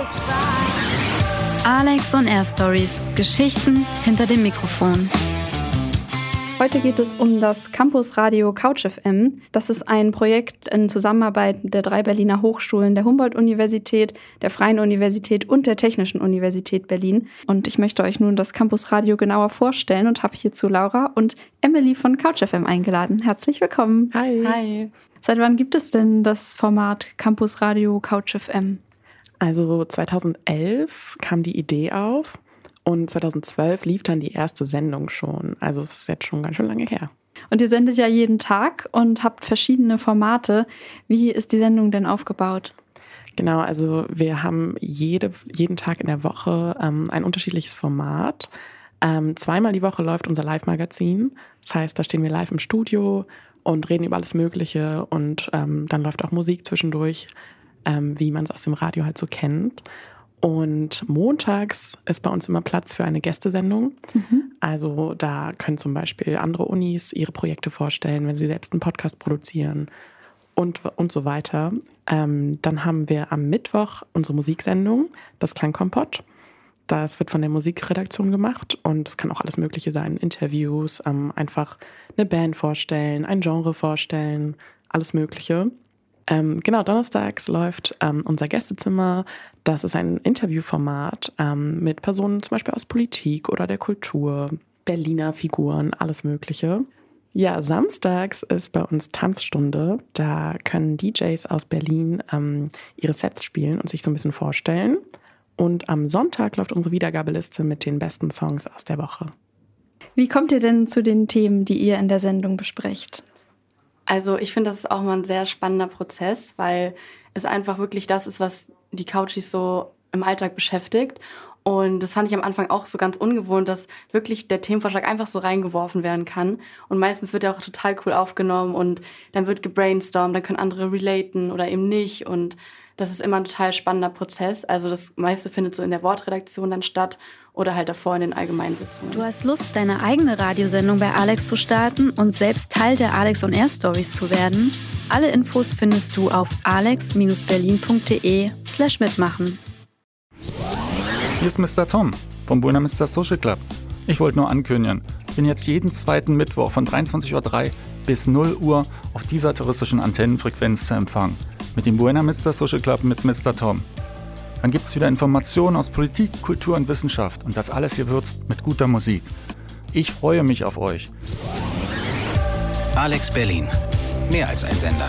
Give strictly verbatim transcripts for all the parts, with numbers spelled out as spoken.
Alex on Air Stories. Geschichten hinter dem Mikrofon. Heute geht es um das Campusradio Couch F M. Das ist ein Projekt in Zusammenarbeit der drei Berliner Hochschulen, der Humboldt-Universität, der Freien Universität und der Technischen Universität Berlin. Und ich möchte euch nun das Campusradio genauer vorstellen und habe hierzu Laura und Emily von Couch F M eingeladen. Herzlich willkommen. Hi. Hi. Seit wann gibt es denn das Format Campusradio Couch F M? Also zweitausendelf kam die Idee auf. Und zweitausendzwölf lief dann die erste Sendung schon. Also es ist jetzt schon ganz schön lange her. Und ihr sendet ja jeden Tag und habt verschiedene Formate. Wie ist die Sendung denn aufgebaut? Genau, also wir haben jede, jeden Tag in der Woche ähm, ein unterschiedliches Format. Ähm, zweimal die Woche läuft unser Live-Magazin. Das heißt, da stehen wir live im Studio und reden über alles Mögliche. Und ähm, dann läuft auch Musik zwischendurch, ähm, wie man es aus dem Radio halt so kennt. Und montags ist bei uns immer Platz für eine Gästesendung. Mhm. Also da können zum Beispiel andere Unis ihre Projekte vorstellen, wenn sie selbst einen Podcast produzieren und, und so weiter. Ähm, dann haben wir am Mittwoch unsere Musiksendung, das Klangkompott. Das wird von der Musikredaktion gemacht und es kann auch alles Mögliche sein. Interviews, ähm, einfach eine Band vorstellen, ein Genre vorstellen, alles Mögliche. Ähm, genau, donnerstags läuft ähm, unser Gästezimmer. Das ist ein Interviewformat ähm, mit Personen zum Beispiel aus Politik oder der Kultur, Berliner Figuren, alles Mögliche. Ja, samstags ist bei uns Tanzstunde. Da können D Js aus Berlin ähm, ihre Sets spielen und sich so ein bisschen vorstellen. Und am Sonntag läuft unsere Wiedergabeliste mit den besten Songs aus der Woche. Wie kommt ihr denn zu den Themen, die ihr in der Sendung besprecht? Also ich finde, das ist auch mal ein sehr spannender Prozess, weil es einfach wirklich das ist, was die Couchies so im Alltag beschäftigt. Und das fand ich am Anfang auch so ganz ungewohnt, dass wirklich der Themenvorschlag einfach so reingeworfen werden kann. Und meistens wird er auch total cool aufgenommen und dann wird gebrainstormt, dann können andere relaten oder eben nicht. Und das ist immer ein total spannender Prozess. Also das meiste findet so in der Wortredaktion dann statt oder halt davor in den allgemeinen Sitzungen. Du hast Lust, deine eigene Radiosendung bei Alex zu starten und selbst Teil der Alex on Air Stories zu werden? Alle Infos findest du auf alex berlin punkt de slash mitmachen. Hier ist Mister Tom vom Buena Vista Social Club. Ich wollte nur ankündigen, ich bin jetzt jeden zweiten Mittwoch von dreiundzwanzig Uhr drei bis null Uhr auf dieser touristischen Antennenfrequenz zu empfangen. Mit dem Buena Vista Social Club mit Mister Tom. Dann gibt es wieder Informationen aus Politik, Kultur und Wissenschaft und das alles gewürzt mit guter Musik. Ich freue mich auf euch. Alex Berlin. Mehr als ein Sender.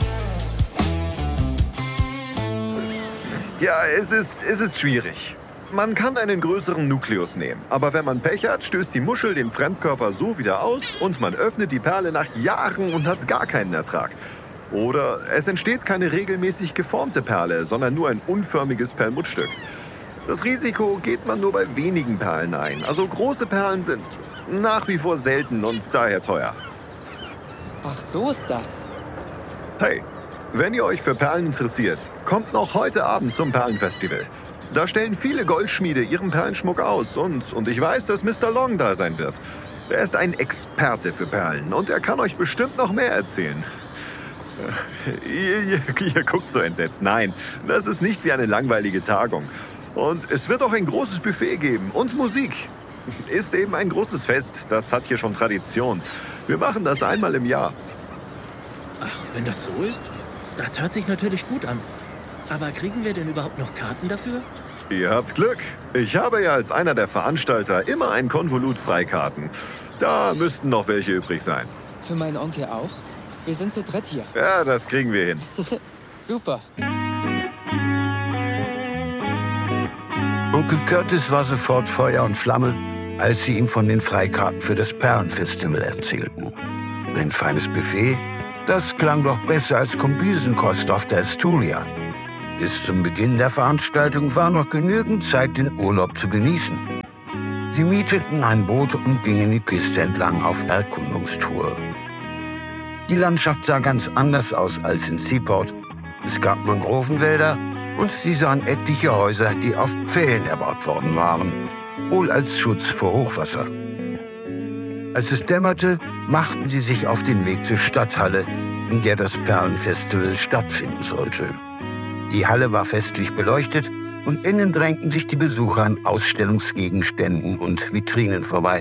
Ja, es ist, es ist schwierig. Man kann einen größeren Nukleus nehmen, aber wenn man Pech hat, stößt die Muschel den Fremdkörper so wieder aus und man öffnet die Perle nach Jahren und hat gar keinen Ertrag. Oder es entsteht keine regelmäßig geformte Perle, sondern nur ein unförmiges Perlmuttstück. Das Risiko geht man nur bei wenigen Perlen ein. Also große Perlen sind nach wie vor selten und daher teuer. Ach, so ist das. Hey, wenn ihr euch für Perlen interessiert, kommt noch heute Abend zum Perlenfestival. Da stellen viele Goldschmiede ihren Perlenschmuck aus und, und ich weiß, dass Mister Long da sein wird. Er ist ein Experte für Perlen und er kann euch bestimmt noch mehr erzählen. Ihr, ihr, ihr guckt so entsetzt. Nein, das ist nicht wie eine langweilige Tagung. Und es wird auch ein großes Buffet geben und Musik. Ist eben ein großes Fest, das hat hier schon Tradition. Wir machen das einmal im Jahr. Ach, wenn das so ist, das hört sich natürlich gut an. Aber kriegen wir denn überhaupt noch Karten dafür? Ihr habt Glück. Ich habe ja als einer der Veranstalter immer ein Konvolut Freikarten. Da müssten noch welche übrig sein. Für meinen Onkel auch? Wir sind zu dritt hier. Ja, das kriegen wir hin. Super. Onkel Curtis war sofort Feuer und Flamme, als sie ihm von den Freikarten für das Perlenfestival erzählten. Ein feines Buffet, das klang doch besser als Kombisenkost auf der Asturia. Bis zum Beginn der Veranstaltung war noch genügend Zeit, den Urlaub zu genießen. Sie mieteten ein Boot und gingen die Küste entlang auf Erkundungstour. Die Landschaft sah ganz anders aus als in Seaport. Es gab Mangrovenwälder und sie sahen etliche Häuser, die auf Pfählen erbaut worden waren, wohl als Schutz vor Hochwasser. Als es dämmerte, machten sie sich auf den Weg zur Stadthalle, in der das Perlenfestival stattfinden sollte. Die Halle war festlich beleuchtet und innen drängten sich die Besucher an Ausstellungsgegenständen und Vitrinen vorbei.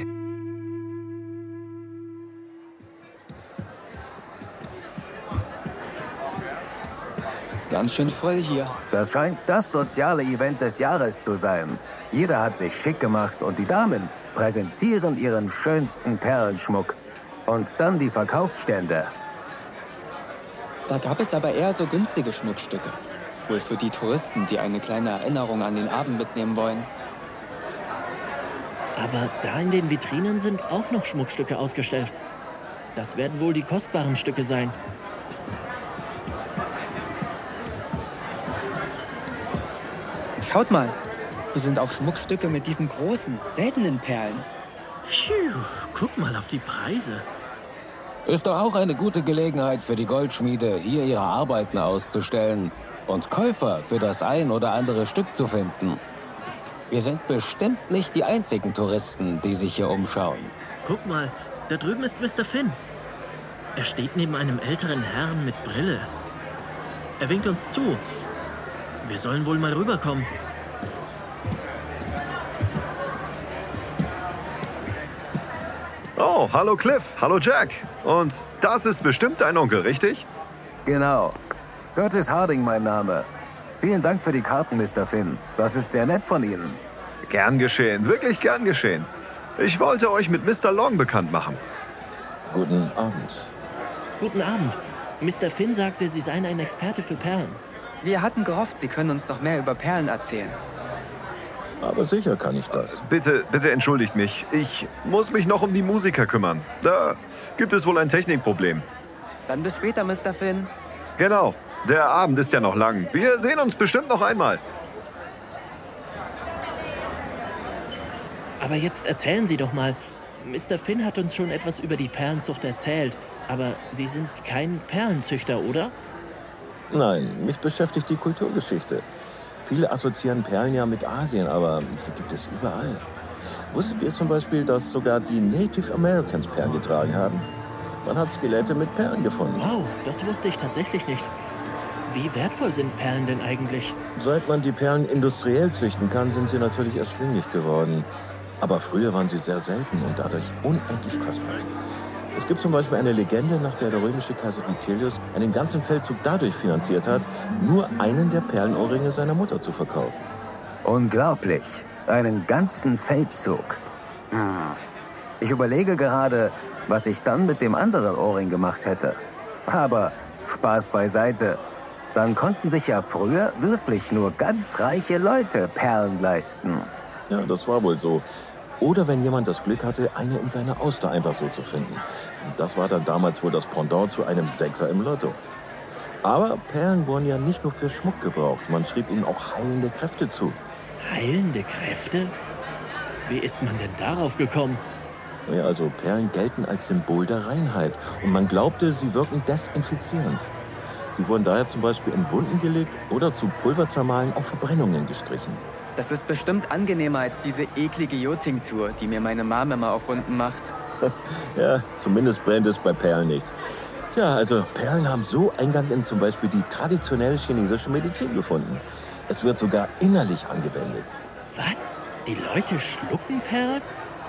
Ganz schön voll hier. Das scheint das soziale Event des Jahres zu sein. Jeder hat sich schick gemacht und die Damen präsentieren ihren schönsten Perlenschmuck. Und dann die Verkaufsstände. Da gab es aber eher so günstige Schmuckstücke. Wohl für die Touristen, die eine kleine Erinnerung an den Abend mitnehmen wollen. Aber da in den Vitrinen sind auch noch Schmuckstücke ausgestellt. Das werden wohl die kostbaren Stücke sein. Schaut mal, hier sind auch Schmuckstücke mit diesen großen, seltenen Perlen. Phew, guck mal auf die Preise. Ist doch auch eine gute Gelegenheit für die Goldschmiede, hier ihre Arbeiten auszustellen und Käufer für das ein oder andere Stück zu finden. Wir sind bestimmt nicht die einzigen Touristen, die sich hier umschauen. Guck mal, da drüben ist Mister Finn. Er steht neben einem älteren Herrn mit Brille. Er winkt uns zu. Wir sollen wohl mal rüberkommen. Oh, hallo Cliff, hallo Jack. Und das ist bestimmt dein Onkel, richtig? Genau. Curtis Harding mein Name. Vielen Dank für die Karten, Mister Finn. Das ist sehr nett von Ihnen. Gern geschehen, wirklich gern geschehen. Ich wollte euch mit Mister Long bekannt machen. Guten Abend. Guten Abend. Mister Finn sagte, Sie seien ein Experte für Perlen. Wir hatten gehofft, Sie können uns noch mehr über Perlen erzählen. Aber sicher kann ich das. Bitte, bitte entschuldigt mich. Ich muss mich noch um die Musiker kümmern. Da gibt es wohl ein Technikproblem. Dann bis später, Mister Finn. Genau. Der Abend ist ja noch lang. Wir sehen uns bestimmt noch einmal. Aber jetzt erzählen Sie doch mal. Mister Finn hat uns schon etwas über die Perlenzucht erzählt. Aber Sie sind kein Perlenzüchter, oder? Nein, mich beschäftigt die Kulturgeschichte. Viele assoziieren Perlen ja mit Asien, aber sie gibt es überall. Wusstet ihr zum Beispiel, dass sogar die Native Americans Perlen getragen haben? Man hat Skelette mit Perlen gefunden. Wow, das wusste ich tatsächlich nicht. Wie wertvoll sind Perlen denn eigentlich? Seit man die Perlen industriell züchten kann, sind sie natürlich erschwinglich geworden. Aber früher waren sie sehr selten und dadurch unendlich kostbar. Es gibt zum Beispiel eine Legende, nach der der römische Kaiser Vitellius einen ganzen Feldzug dadurch finanziert hat, nur einen der Perlenohrringe seiner Mutter zu verkaufen. Unglaublich. Einen ganzen Feldzug. Ich überlege gerade, was ich dann mit dem anderen Ohrring gemacht hätte. Aber Spaß beiseite. Dann konnten sich ja früher wirklich nur ganz reiche Leute Perlen leisten. Ja, das war wohl so. Oder wenn jemand das Glück hatte, eine in seiner Auster einfach so zu finden. Und das war dann damals wohl das Pendant zu einem Sechser im Lotto. Aber Perlen wurden ja nicht nur für Schmuck gebraucht, man schrieb ihnen auch heilende Kräfte zu. Heilende Kräfte? Wie ist man denn darauf gekommen? Ja, also Perlen gelten als Symbol der Reinheit und man glaubte, sie wirken desinfizierend. Sie wurden daher zum Beispiel in Wunden gelegt oder zu Pulverzermahlen auf Verbrennungen gestrichen. Das ist bestimmt angenehmer als diese eklige Jodtinktur, die mir meine Mom immer auf Wunden macht. Ja, zumindest brennt es bei Perlen nicht. Tja, also Perlen haben so Eingang in zum Beispiel die traditionelle chinesische Medizin gefunden. Es wird sogar innerlich angewendet. Was? Die Leute schlucken Perlen?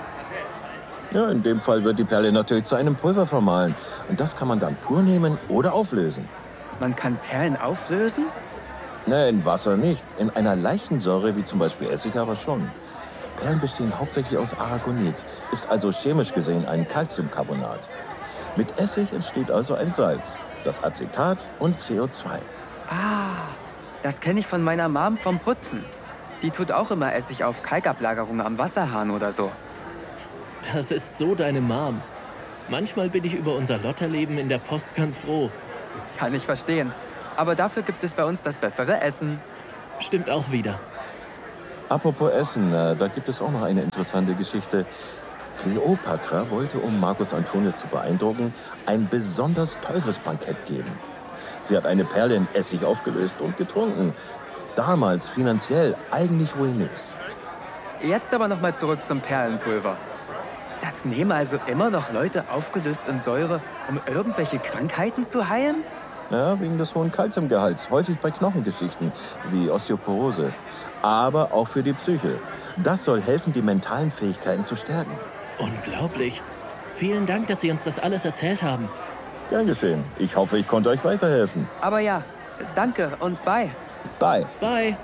Ja, in dem Fall wird die Perle natürlich zu einem Pulver vermahlen. Und das kann man dann pur nehmen oder auflösen. Man kann Perlen auflösen? Nein, in Wasser nicht. In einer Leichensäure, wie zum Beispiel Essig, aber schon. Perlen bestehen hauptsächlich aus Aragonit, ist also chemisch gesehen ein Calciumcarbonat. Mit Essig entsteht also ein Salz, das Acetat und C O zwei. Ah, das kenne ich von meiner Mom vom Putzen. Die tut auch immer Essig auf Kalkablagerungen am Wasserhahn oder so. Das ist so deine Mom. Manchmal bin ich über unser Lotterleben in der Post ganz froh. Kann ich verstehen. Aber dafür gibt es bei uns das bessere Essen. Stimmt auch wieder. Apropos Essen, da gibt es auch noch eine interessante Geschichte. Kleopatra wollte, um Marcus Antonius zu beeindrucken, ein besonders teures Bankett geben. Sie hat eine Perle in Essig aufgelöst und getrunken. Damals finanziell eigentlich ruinös. Jetzt aber noch mal zurück zum Perlenpulver. Das nehmen also immer noch Leute aufgelöst in Säure, um irgendwelche Krankheiten zu heilen? Ja, wegen des hohen Kalziumgehalts, häufig bei Knochengeschichten wie Osteoporose. Aber auch für die Psyche. Das soll helfen, die mentalen Fähigkeiten zu stärken. Unglaublich. Vielen Dank, dass Sie uns das alles erzählt haben. Gern geschehen. Ich hoffe, ich konnte euch weiterhelfen. Aber ja, danke und bye. Bye. Bye.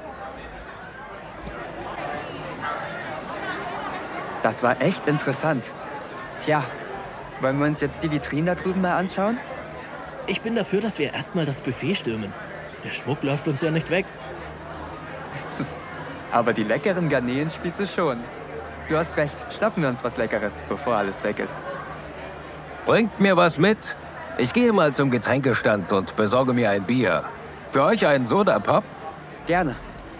Das war echt interessant. Tja, wollen wir uns jetzt die Vitrinen da drüben mal anschauen? Ich bin dafür, dass wir erstmal das Buffet stürmen. Der Schmuck läuft uns ja nicht weg. Aber die leckeren Garnelenspieße schon. Du hast recht, schnappen wir uns was Leckeres, bevor alles weg ist. Bringt mir was mit. Ich gehe mal zum Getränkestand und besorge mir ein Bier. Für euch einen Soda-Pop? Gerne.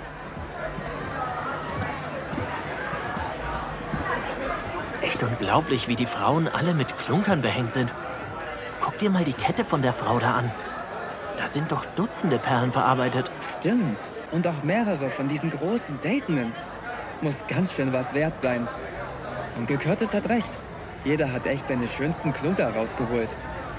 Echt unglaublich, wie die Frauen alle mit Klunkern behängt sind. Guck dir mal die Kette von der Frau da an. Da sind doch Dutzende Perlen verarbeitet. Stimmt. Und auch mehrere von diesen großen, seltenen. Muss ganz schön was wert sein. Und Curtis hat recht. Jeder hat echt seine schönsten Klunker rausgeholt.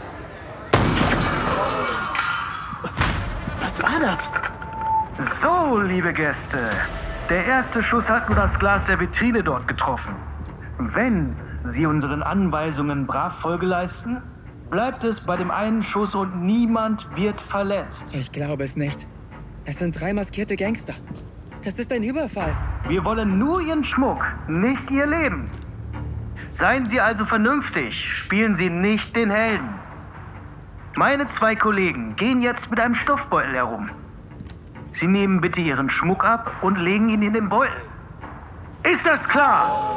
Was war das? So, liebe Gäste. Der erste Schuss hat nur das Glas der Vitrine dort getroffen. Wenn Sie unseren Anweisungen brav Folge leisten, bleibt es bei dem einen Schuss und niemand wird verletzt. Ich glaube es nicht. Es sind drei maskierte Gangster. Das ist ein Überfall. Wir wollen nur Ihren Schmuck, nicht Ihr Leben. Seien Sie also vernünftig, spielen Sie nicht den Helden. Meine zwei Kollegen gehen jetzt mit einem Stoffbeutel herum. Sie nehmen bitte Ihren Schmuck ab und legen ihn in den Beutel. Ist das klar?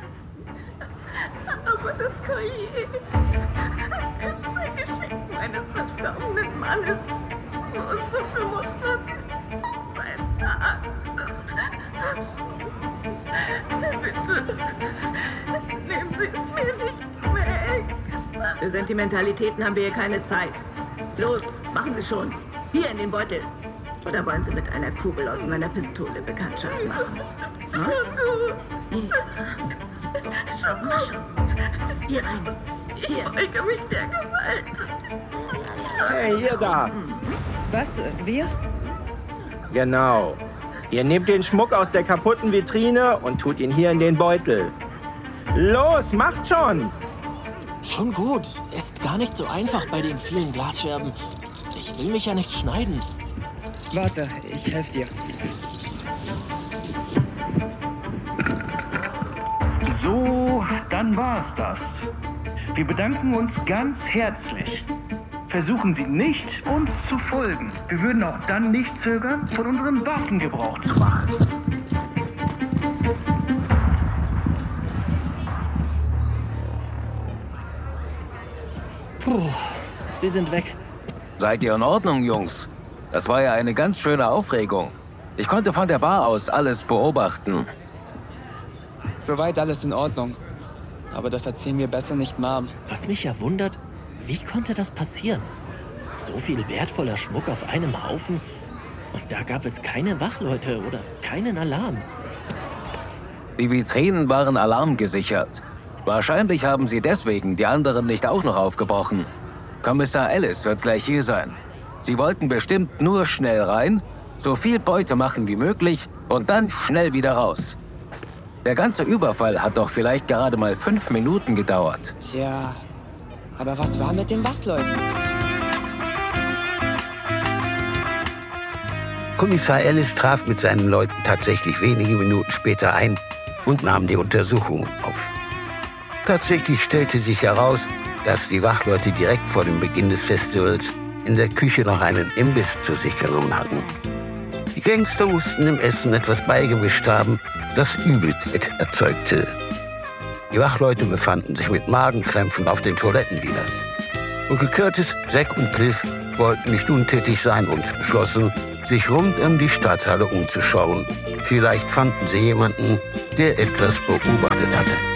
Aber das Collier, es ist ein Geschenk meines verstorbenen Mannes zu unserem fünfundzwanzigsten Hochzeitstag. Bitte, nehmen Sie es mir nicht weg. Für Sentimentalitäten haben wir hier keine Zeit. Los, machen Sie schon. Hier in den Beutel. Oder wollen Sie mit einer Kugel aus meiner Pistole Bekanntschaft machen? Hm? Schon gut. Schon gut. Schon. Hier rein. Ich beuge mich der Gewalt. Hey, ihr da! Was? Wir? Genau. Ihr nehmt den Schmuck aus der kaputten Vitrine und tut ihn hier in den Beutel. Los, macht schon! Schon gut. Ist gar nicht so einfach bei den vielen Glasscherben. Ich will mich ja nicht schneiden. Warte, ich helfe dir. So, dann war's das. Wir bedanken uns ganz herzlich. Versuchen Sie nicht, uns zu folgen. Wir würden auch dann nicht zögern, von unseren Waffen Gebrauch zu machen. Puh, Sie sind weg. Seid ihr in Ordnung, Jungs? Das war ja eine ganz schöne Aufregung. Ich konnte von der Bar aus alles beobachten. Soweit alles in Ordnung. Aber das erzählen wir besser nicht Mom. Was mich ja wundert, wie konnte das passieren? So viel wertvoller Schmuck auf einem Haufen und da gab es keine Wachleute oder keinen Alarm. Die Vitrinen waren alarmgesichert. Wahrscheinlich haben sie deswegen die anderen nicht auch noch aufgebrochen. Kommissar Ellis wird gleich hier sein. Sie wollten bestimmt nur schnell rein, so viel Beute machen wie möglich und dann schnell wieder raus. Der ganze Überfall hat doch vielleicht gerade mal fünf Minuten gedauert. Tja, aber was war mit den Wachleuten? Kommissar Ellis traf mit seinen Leuten tatsächlich wenige Minuten später ein und nahm die Untersuchungen auf. Tatsächlich stellte sich heraus, dass die Wachleute direkt vor dem Beginn des Festivals in der Küche noch einen Imbiss zu sich genommen hatten. Die Gangster mussten im Essen etwas beigemischt haben, das Übelkeit erzeugte. Die Wachleute befanden sich mit Magenkrämpfen auf den Toiletten wieder. Onkel Curtis, Zack und Cliff wollten nicht untätig sein und beschlossen, sich rund um die Stadthalle umzuschauen. Vielleicht fanden sie jemanden, der etwas beobachtet hatte.